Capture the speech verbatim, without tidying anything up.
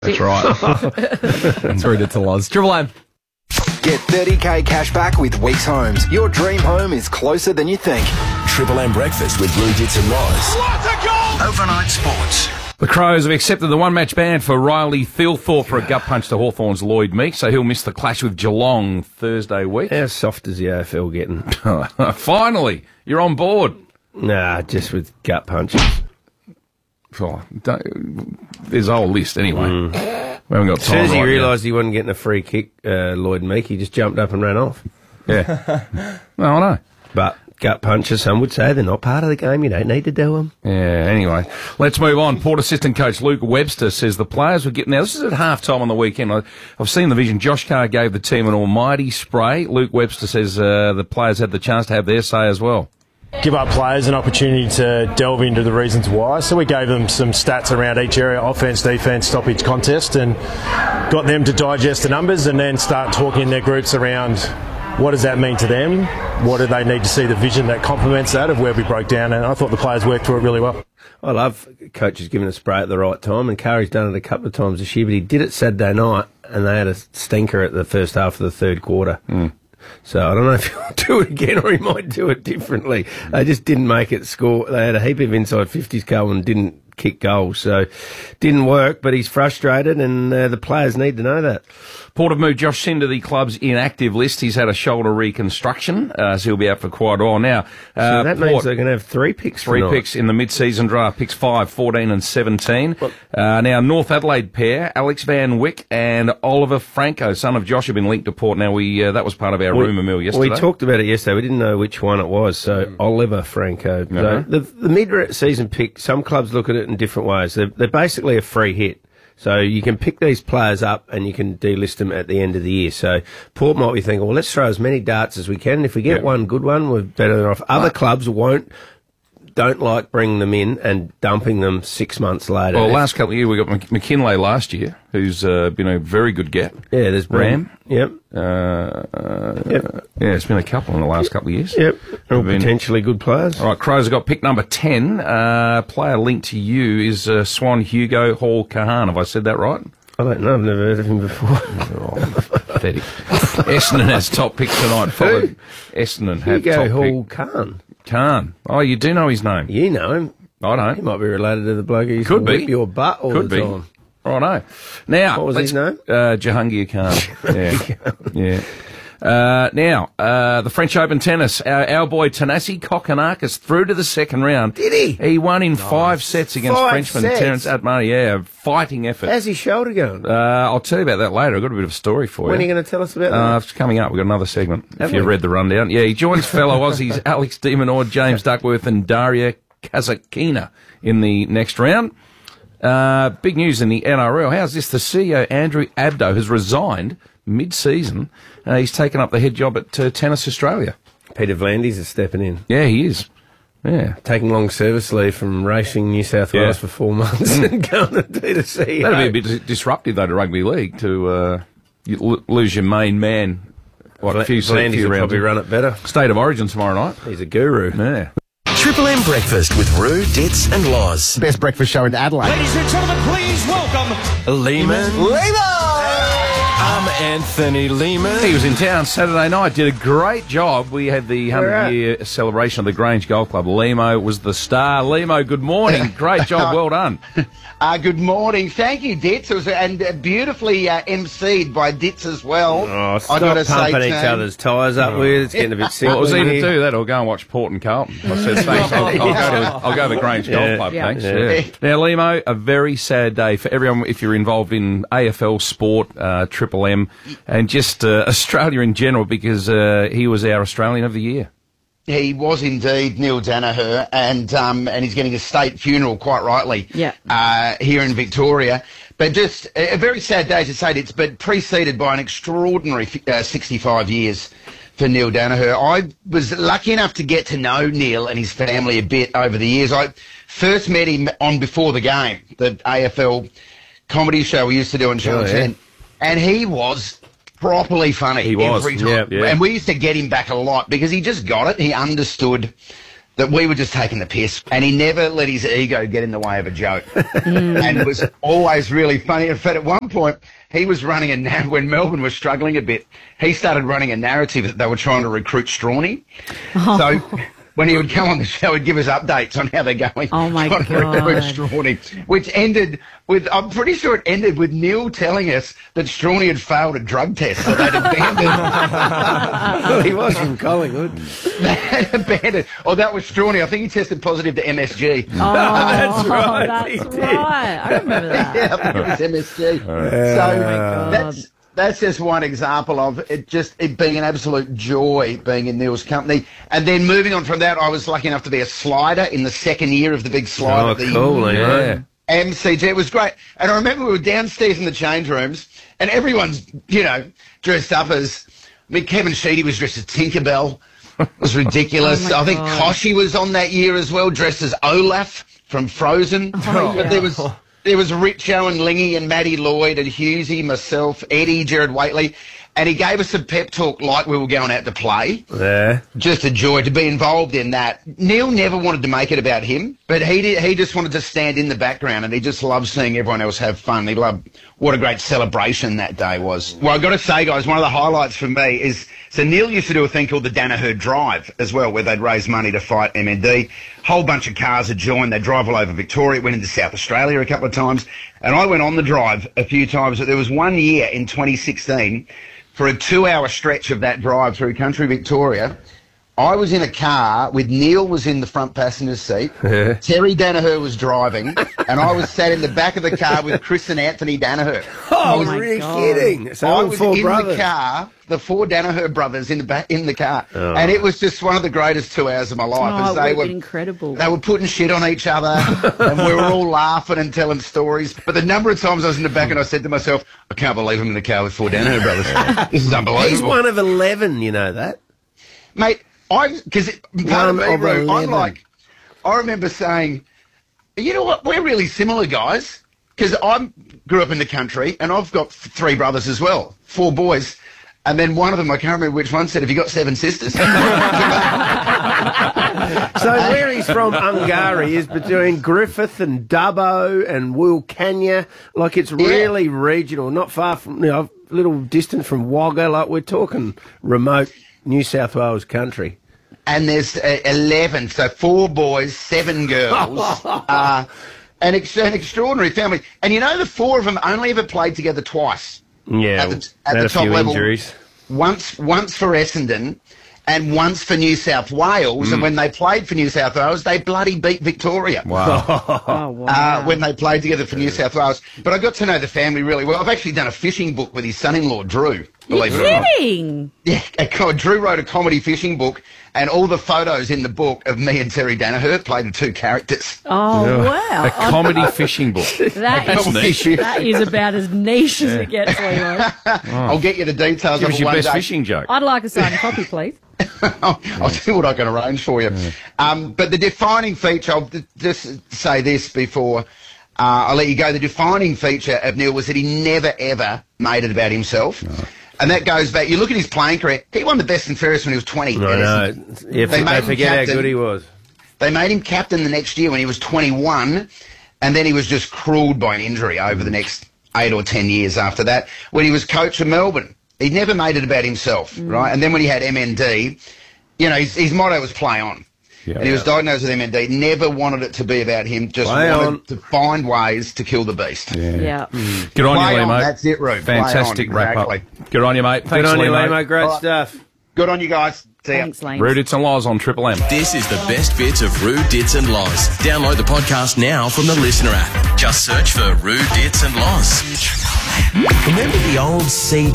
That's right. That's where he did to Loz. Triple M. Get thirty k cash back with Weeks Homes. Your dream home is closer than you think. Triple M breakfast with Blue Dits and Loz. What a goal! Overnight sports. The Crows have accepted the one-match ban for Riley Thilthorpe for a gut punch to Hawthorn's Lloyd Meek, so he'll miss the clash with Geelong Thursday week. How soft is the A F L getting? Finally, you're on board. Nah, just with gut punches. Oh, don't, there's a whole list anyway. Mm. We haven't got time. As soon as he right realised he wasn't getting a free kick, uh, Lloyd Meek, he just jumped up and ran off. Yeah. Well, I know. But gut punches, some would say, they're not part of the game. You don't need to do them. Yeah, anyway. Let's move on. Port assistant coach Luke Webster says the players were getting... Now, this is at half-time on the weekend. I, I've seen the vision. Josh Carr gave the team an almighty spray. Luke Webster says uh, the players had the chance to have their say as well. Give our players an opportunity to delve into the reasons why. So we gave them some stats around each area, offence, defence, stoppage, contest, and got them to digest the numbers and then start talking in their groups around what does that mean to them, what do they need to see the vision that complements that of where we broke down, and I thought the players worked through it really well. I love coaches giving a spray at the right time, and Curry's done it a couple of times this year, but he did it Saturday night, and they had a stinker at the first half of the third quarter. Mm. So I don't know if he'll do it again or he might do it differently. They just didn't make it score. They had a heap of inside fifties goal and didn't kick goals. So didn't work, but he's frustrated and uh, the players need to know that. Port have moved Josh Sin to the club's inactive list. He's had a shoulder reconstruction, uh, so he'll be out for quite a while now. Uh, so that Port, means they're going to have three picks Three tonight. picks in the mid-season draft, picks five, fourteen and seventeen. Uh, now, North Adelaide pair, Alex Van Wyck and Oliver Franco, son of Josh, have been linked to Port. Now, we uh, that was part of our we, rumour mill yesterday. We talked about it yesterday. We didn't know which one it was, so mm. Oliver Franco. Uh-huh. So the, the mid-season pick, some clubs look at it in different ways. They're, they're basically a free hit. So you can pick these players up and you can delist them at the end of the year. So Port might be thinking, well, let's throw as many darts as we can. And if we get yeah. one good one, we're better off. Other right. clubs won't, don't like bringing them in and dumping them six months later. Well, last couple of years, we got McKinlay last year, who's uh, been a very good get. Yeah, there's Ram. Yep. Uh, uh, yep. Yeah, it's been a couple in the last couple of years. Yep. All been... potentially good players. All right, Crows have got pick number ten. Uh, player linked to you is uh, Swan Hugo Hall Kahan. Have I said that right? I don't know. I've never heard of him before. Oh, pathetic. Essendon has top pick tonight. Followed. Essendon have Hugo top Hall pick. Khan. Khan. Oh, you do know his name. You know him. I don't. He might be related to the bloke who used Could to be. whip your butt all Could the be. time. Righto. Now, what was his name? Uh, Jahangir Khan. yeah. yeah. Uh, now, uh, the French Open tennis, our, our boy Tanasi Kokkinakis through to the second round. Did he? He won in nice. five sets against five Frenchman sets? Terence Atmani. Yeah, fighting effort. How's his shoulder going? Uh, I'll tell you about that later. I've got a bit of a story for when you. When are you going to tell us about uh, that? It's coming up. We've got another segment, Have if you we? read the rundown. Yeah, he joins fellow Aussies Alex de Minaur, James Duckworth and Daria Kazatkina in the next round. Uh, big news in the N R L. How's this? The C E O, Andrew Abdo, has resigned mid-season. Uh, he's taken up the head job at uh, Tennis Australia. Peter Vlandis is stepping in. Yeah, he is. Yeah. Taking long service leave from Racing New South Wales yeah. for four months and going to be the C E O. That'd be a bit disruptive, though, to rugby league, to uh, you l- lose your main man. What, Vla- a few, Vlandis few will rounds. probably run it better. State of Origin tomorrow night. He's a guru. Yeah. Triple M breakfast with Roo, Dits and Loz. Best breakfast show in Adelaide. Ladies and gentlemen, please welcome Lehman. Lehman! I'm Anthony Lehman. He was in town Saturday night, did a great job. We had the hundred-year celebration of the Grange Golf Club. Lemo was the star. Lemo, good morning. Great job. Well done. Uh, good morning. Thank you, Dits. It was, and uh, beautifully uh, emceed by Dits as well. Oh, stop I gotta pumping say, each team. other's tyres up with. It's getting a bit sick. Well, it was either here. do that or go and watch Port and Carlton. I said, thanks, I'll, I'll, go, to, I'll go to the Grange Yeah. Golf Club, Yeah. thanks. Yeah. Yeah. Now, Lemo, a very sad day for everyone if you're involved in A F L sport, uh, Triple M, and just uh, Australia in general, because uh, he was our Australian of the Year. He was indeed Neil Danaher, and um, and he's getting a state funeral, quite rightly, yeah. uh, here in Victoria. But just a very sad day to say this, but preceded by an extraordinary uh, sixty-five years for Neil Danaher. I was lucky enough to get to know Neil and his family a bit over the years. I first met him on Before the Game, the A F L comedy show we used to do on Channel oh, yeah. ten, and he was properly funny. He was, every time. yeah, yeah. And we used to get him back a lot because he just got it. He understood that we were just taking the piss, and he never let his ego get in the way of a joke. And it was always really funny. In fact, at one point, he was running a na- when Melbourne was struggling a bit, he started running a narrative that they were trying to recruit Strawny. Oh. So when he would come on the show, he'd give us updates on how they're going. Oh, my trying to God. recruit Strawny, which ended with, I'm pretty sure it ended with Neil telling us that Strawny had failed a drug test, so they'd abandoned. Well, he was from Collingwood. They had abandoned. Oh, that was Strawny. I think he tested positive to M S G. Oh, That's right, That's he did. right. I remember that. Yeah, I think it was M S G. So God. that's that's just one example of it just it being an absolute joy being in Neil's company. And then moving on from that, I was lucky enough to be a slider in the second year of the big slide. Oh, of the cool, yeah. M C G. It was great. And I remember we were downstairs in the change rooms and everyone's, you know, dressed up as, I mean, Kevin Sheedy was dressed as Tinkerbell. It was ridiculous. Oh my I think God. Koshy was on that year as well, dressed as Olaf from Frozen. Oh, but yeah. there was there was Richo and Lingy and Matty Lloyd and Husey, myself, Eddie, Jared Waitley. And he gave us a pep talk like we were going out to play. Yeah. Just a joy to be involved in that. Neil never wanted to make it about him, but he did, he just wanted to stand in the background, and he just loved seeing everyone else have fun. He loved what a great celebration that day was. Well, I've got to say, guys, one of the highlights for me is, so Neil used to do a thing called the Danaher Drive as well, where they'd raise money to fight M N D. Whole bunch of cars had joined. They'd drive all over Victoria, went into South Australia a couple of times, and I went on the drive a few times. But there was one year in twenty sixteen, for a two-hour stretch of that drive through country Victoria, I was in a car with Neil was in the front passenger seat, Yeah. Terry Danaher was driving, and I was sat in the back of the car with Chris and Anthony Danaher. Oh, Oh, my really God. kidding? So I all was four in brothers. the car, the four Danaher brothers in the back in the car, Oh. and it was just one of the greatest two hours of my life. Oh, as it they would have were been incredible. they were putting shit on each other, and we were all laughing and telling stories. But the number of times I was in the back and I said to myself, I can't believe I'm in the car with four Danaher brothers. This is unbelievable. He's one of eleven, you know that? Mate, I because part of One me, of Roo, I'm eleven. like, I remember saying, you know what, we're really similar, guys, because I grew up in the country and I've got three brothers as well, four boys, and then one of them, I can't remember which one, said, "Have you got seven sisters?" So where he's from, Ungari, is between Griffith and Dubbo and Wilcannia. Like, it's really regional, not far from, you know, a little distant from Wagga. Like, we're talking remote New South Wales country. And there's uh, eleven, so four boys, seven girls, uh, an, ex- an extraordinary family. And you know, the four of them only ever played together twice. Yeah, At the, at had the a top few level. injuries. Once, once for Essendon and once for New South Wales. And when they played for New South Wales, they bloody beat Victoria. Wow. Oh, wow. Uh, when they played together for New South Wales. But I got to know the family really well. I've actually done a fishing book with his son-in-law, Drew, believe it or not. Kidding. Yeah, a co- Drew wrote a comedy fishing book, and all the photos in the book of me and Terry Danaher play the two characters. Oh, wow. A comedy fishing book. That That's is, niche. that is about as niche as it gets, Leroy. I'll get you the details Give of us it your one best day. fishing joke. I'd like a signed copy, please. I'll, I'll see what I can arrange for you. Um, but the defining feature, I'll d- just say this before uh, I'll let you go. The defining feature of Neil was that he never, ever made it about himself. No. And that goes back, you look at his playing career, he won the best and fairest when he was twenty. I know. Yeah, They they, made him forget how captain. good he was. They made him captain the next year when he was twenty-one, and then he was just cruelled by an injury over the next eight or ten years after that. When he was coach of Melbourne, he never made it about himself, right? And then when he had M N D, you know, his, his motto was play on. Yeah. And he was diagnosed with M N D, never wanted it to be about him, just Play wanted on. to find ways to kill the beast. Yeah. Good on Play you, on, Lemo. that's it, Roo. Play on, Fantastic wrap up. exactly. Good on you, mate. Thanks, Good on you, Lemo. Lemo. Great All right. stuff. Good on you guys. See ya. Thanks, Lane. Rude, it's and Laws on Triple M. This is the best bits of Roo, Dits and Loz. Download the podcast now from the Listener app. Just search for Roo, Dits and Loz. Remember the old C